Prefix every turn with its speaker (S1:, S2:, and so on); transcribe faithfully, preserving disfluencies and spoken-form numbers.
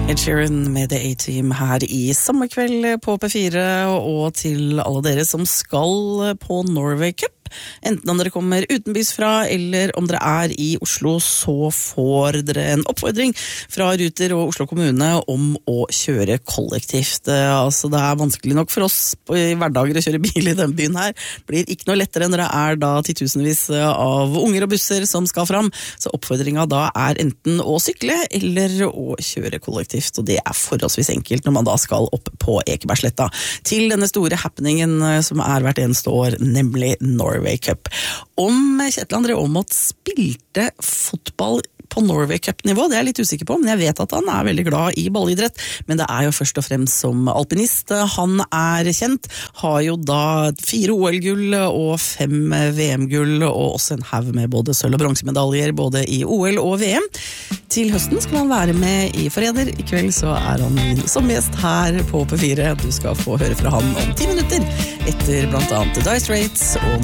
S1: Ed Sheeran med The A-Team her i samme kveld på P fire, og til alle dere som skal på Norway Cup. Enten om dere kommer utenbys fra, eller om dere er i Oslo, så får dere en oppfordring fra Ruter og Oslo kommune om å kjøre kollektivt. Altså, det er vanskelig nok for oss i hverdager å kjøre bil i den byen her. Blir ikke noe lettere når det er da titusenvis av unger og busser som skal fram. Så oppfordringen da er enten å sykle eller å kjøre kollektivt, og det er forholdsvis enkelt når man da skal opp på Ekebergsletta til denne store happeningen som er hvert eneste år, nemlig Norway Cup. Om Kjetil André Aamodt spilte fotball på Norway Cup-nivå, det er jeg litt usikker på, men jeg vet at han er veldig glad i ballidrett, men det er jo først og fremst som alpinist han er kjent, har jo da fire O L-gull og fem V M-gull, og også en haug med både sølv- og bronsemedaljer, både i O L og V M. Til høsten skal han være med i Forræder. I kveld så er han som gjest her på P fire. Du skal få høre fra han om ti minutter, etter blant annet The Dire Straits og